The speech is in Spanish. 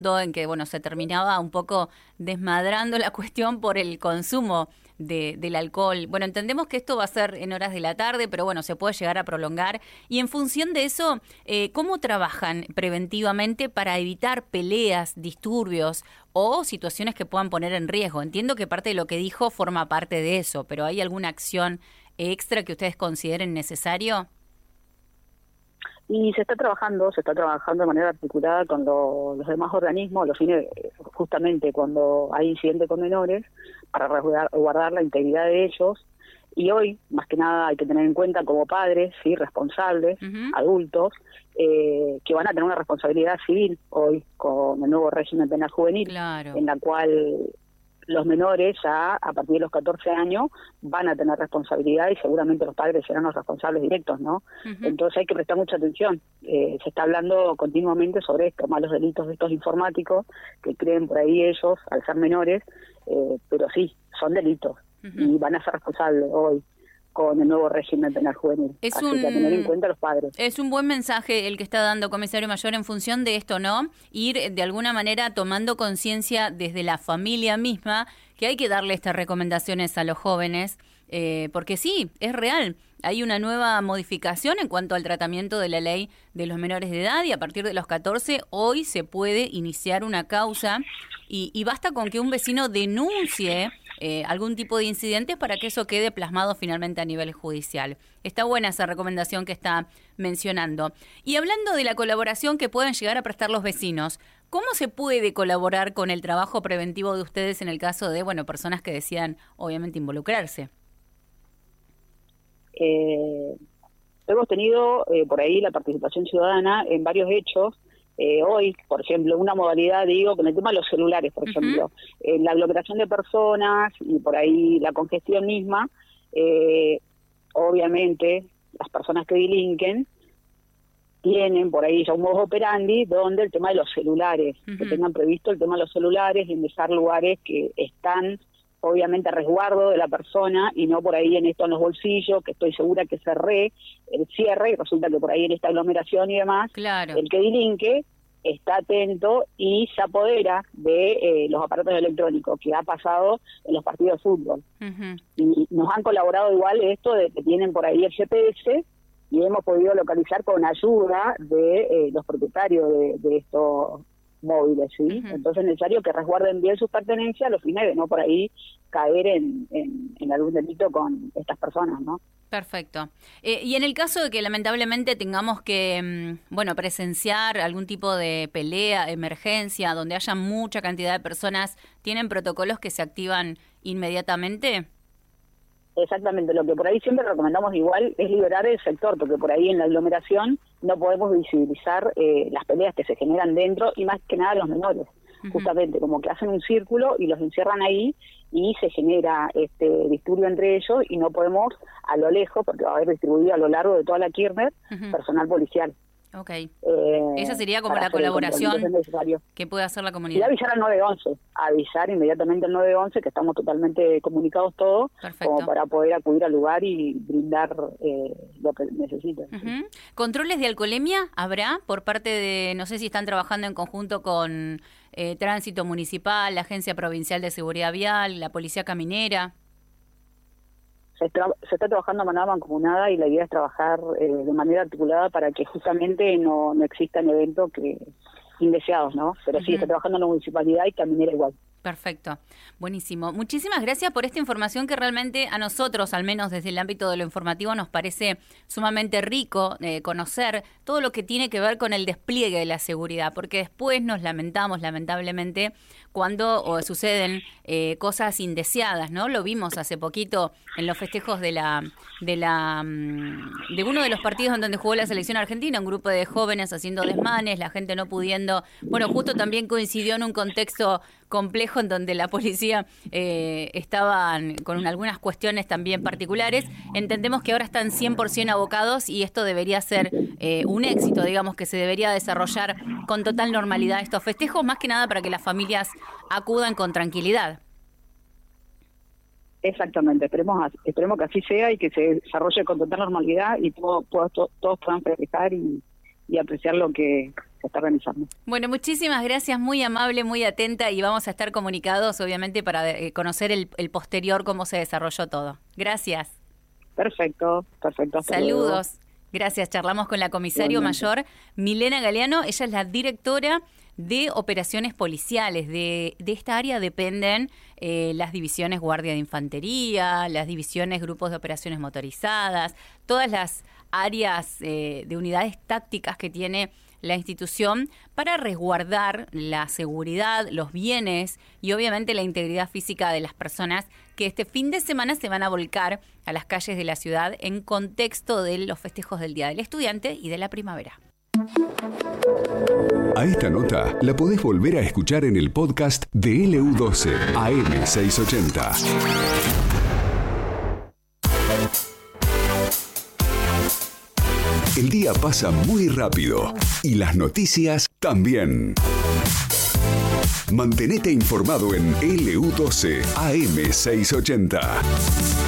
en que, bueno, se terminaba un poco desmadrando la cuestión por el consumo del alcohol. Bueno, entendemos que esto va a ser en horas de la tarde, pero bueno, se puede llegar a prolongar. Y en función de eso, ¿cómo trabajan preventivamente para evitar peleas, disturbios o situaciones que puedan poner en riesgo? Entiendo que parte de lo que dijo forma parte de eso, pero ¿hay alguna acción extra que ustedes consideren necesario? Y se está trabajando de manera articulada con los demás organismos, los fines, justamente cuando hay incidentes con menores, para resguardar la integridad de ellos. Y hoy, más que nada, hay que tener en cuenta como padres, sí, responsables, adultos, que van a tener una responsabilidad civil hoy con el nuevo régimen penal juvenil, Claro. en la cual los menores ya a partir de los 14 años van a tener responsabilidad y seguramente los padres serán los responsables directos, ¿no? Entonces hay que prestar mucha atención. Se está hablando continuamente sobre esto, malos delitos de estos informáticos que creen por ahí ellos al ser menores, pero sí, son delitos y van a ser responsables hoy con el nuevo régimen penal juvenil. Así que a tener en cuenta a los padres. Es un buen mensaje el que está dando Comisario Mayor en función de esto, ¿no? Ir de alguna manera tomando conciencia desde la familia misma que hay que darle estas recomendaciones a los jóvenes, porque sí, es real. Hay una nueva modificación en cuanto al tratamiento de la ley de los menores de edad y a partir de los 14 hoy se puede iniciar una causa y basta con que un vecino denuncie algún tipo de incidentes para que eso quede plasmado finalmente a nivel judicial. Está buena esa recomendación que está mencionando. Y hablando de la colaboración que pueden llegar a prestar los vecinos, ¿cómo se puede colaborar con el trabajo preventivo de ustedes en el caso de, bueno, personas que decidan obviamente involucrarse? Hemos tenido por ahí la participación ciudadana en varios hechos. Hoy, por ejemplo, una modalidad, digo, con el tema de los celulares, por ejemplo, la aglomeración de personas y por ahí la congestión misma, obviamente las personas que delinquen tienen por ahí ya un modus operandi donde el tema de los celulares, que tengan previsto el tema de los celulares, ingresar lugares que están obviamente a resguardo de la persona y no por ahí en esto en los bolsillos, que estoy segura que cerré el cierre y resulta que por ahí en esta aglomeración y demás, Claro. el que delinque está atento y se apodera de los aparatos electrónicos, que ha pasado en los partidos de fútbol. Y nos han colaborado igual esto de que tienen por ahí el GPS y hemos podido localizar con ayuda de los propietarios de estos móviles, ¿sí? Entonces es necesario que resguarden bien sus pertenencias a los fines de no por ahí caer en algún delito con estas personas, ¿no? Perfecto. Y en el caso de que lamentablemente tengamos que, bueno, presenciar algún tipo de pelea, emergencia, donde haya mucha cantidad de personas, ¿tienen protocolos que se activan inmediatamente? Exactamente, lo que por ahí siempre recomendamos igual es liberar el sector, porque por ahí en la aglomeración no podemos visibilizar las peleas que se generan dentro y más que nada los menores, justamente como que hacen un círculo y los encierran ahí y se genera disturbio entre ellos y no podemos a lo lejos, porque va a haber distribuido a lo largo de toda la Kirchner personal policial. Ok. Esa sería como la colaboración que puede hacer la comunidad. Y avisar al 911, avisar inmediatamente al 911 que estamos totalmente comunicados todos. Perfecto. Como para poder acudir al lugar y brindar lo que necesiten. ¿Controles de alcoholemia habrá por parte de, no sé si están trabajando en conjunto con Tránsito Municipal, la Agencia Provincial de Seguridad Vial, la Policía Caminera? Se está trabajando de manera mancomunada y la idea es trabajar de manera articulada para que justamente no existan eventos indeseados, ¿no? Pero sí, está trabajando en la municipalidad y Caminera igual. Perfecto, buenísimo. Muchísimas gracias por esta información que realmente a nosotros, al menos desde el ámbito de lo informativo, nos parece sumamente rico conocer todo lo que tiene que ver con el despliegue de la seguridad, porque después nos lamentamos, lamentablemente, cuando suceden cosas indeseadas, ¿no? Lo vimos hace poquito en los festejos de uno de los partidos en donde jugó la selección argentina, un grupo de jóvenes haciendo desmanes, la gente no pudiendo, bueno, justo también coincidió en un contexto complejo en donde la policía estaban con algunas cuestiones también particulares. Entendemos que ahora están 100% abocados y esto debería ser un éxito, digamos, que se debería desarrollar con total normalidad estos festejos, más que nada para que las familias acudan con tranquilidad. Exactamente, esperemos que así sea y que se desarrolle con total normalidad y todos puedan festejar y apreciar lo que se está realizando. Bueno, muchísimas gracias, muy amable, muy atenta, y vamos a estar comunicados, obviamente, para conocer el posterior, cómo se desarrolló todo. Gracias. Perfecto. Saludos. Luego. Gracias. Charlamos con la comisario mayor Milena Galeano. Ella es la directora de operaciones policiales. De esta área dependen las divisiones guardia de infantería, las divisiones grupos de operaciones motorizadas, todas las áreas de unidades tácticas que tiene la institución para resguardar la seguridad, los bienes y obviamente la integridad física de las personas que este fin de semana se van a volcar a las calles de la ciudad en contexto de los festejos del Día del Estudiante y de la primavera. A esta nota la podés volver a escuchar en el podcast de LU12 AM680. El día pasa muy rápido y las noticias también. Mantenete informado en LU12 AM680.